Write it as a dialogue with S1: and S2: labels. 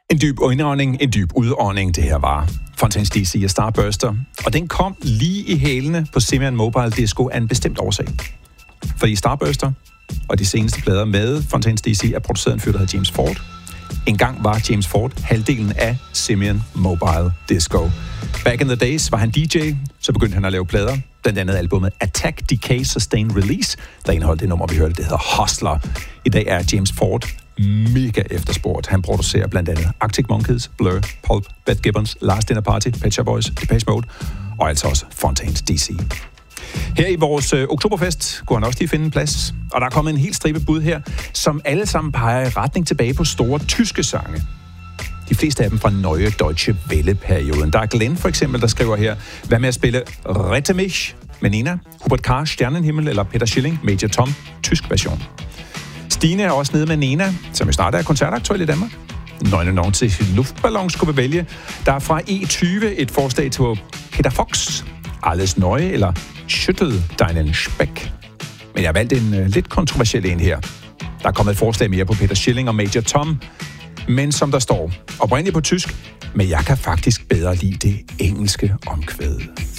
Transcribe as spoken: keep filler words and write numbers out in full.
S1: En dyb indånding, en dyb udånding, det her var Fontaines D C og Starburster. Og den kom lige i hælene på Simian Mobile Disco af en bestemt årsag. Fordi Starburster og de seneste plader med Fontaines D C er produceret af en fyr, der hedder James Ford. En gang var James Ford halvdelen af Simian Mobile Disco. Back in the days var han D J, så begyndte han at lave plader. Blandt andet albumet Attack, Decay, Sustain, Release, der indeholdt det nummer, vi hørte, det hedder Hustler. I dag er James Ford mega efterspurgt. Han producerer blandt andet Arctic Monkeys, Blur, Pulp, Beth Gibbons, Last Dinner Party, Pet Shop Boys, Depeche Mode og altså også Fontaines D C. Her i vores øh, oktoberfest kunne han også lige finde en plads, og der er kommet en helt stribe bud her, som alle sammen peger i retning tilbage på store tyske sange. De fleste af dem fra Neue Deutsche Welle-perioden. Der er Glenn for eksempel, der skriver her, hvad med at spille Rette mich med Nina, Hubert K. Stjernenhimmel eller Peter Schilling, Major Tom, tysk version. Stine er også nede med Nena, som jo snart er koncertaktuel i Danmark. Nøgne nogen til luftballon skulle vi vælge. Der er fra E tyve et forslag til Peter Fox, Alles Neue eller Schüttel deinen Speck. Men jeg har valgt en uh, lidt kontroversiel en her. Der er kommet et forslag mere på Peter Schilling og Major Tom, men som der står, oprindeligt på tysk, men jeg kan faktisk bedre lide det engelske omkvæd.